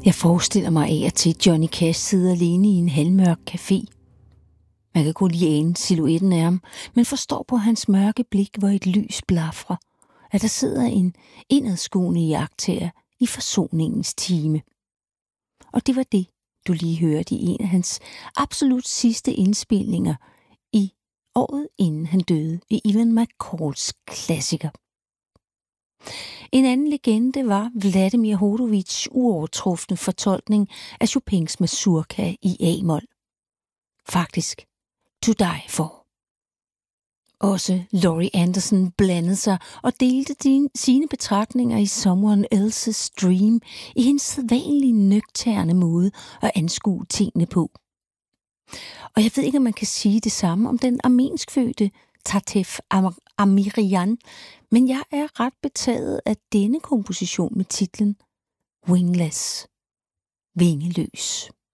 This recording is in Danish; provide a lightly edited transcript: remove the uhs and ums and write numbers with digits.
Jeg forestiller mig af og til Johnny Cash sidder alene i en halvmørk café. Man kan kun lige ane silhuetten af ham, men forstår på hans mørke blik, hvor et lys blafrer, at der sidder en indadskuende iagttager i forsoningens time. Og det var det, du lige hørte i en af hans absolut sidste indspilninger i året inden han døde i Evan McCalls klassiker. En anden legende var Vladimir Horowitz' uovertrufne fortolkning af Chopins mazurka i A-mol. Faktisk To Die For. Også Laurie Anderson blandede sig og delte sine betragtninger i Someone Else's Dream i hendes sædvanlige nøgterne måde at anskue tingene på. Og jeg ved ikke, om man kan sige det samme om den armenskfødte Tatef Amirian, men jeg er ret betaget af denne komposition med titlen Wingless, vingeløs.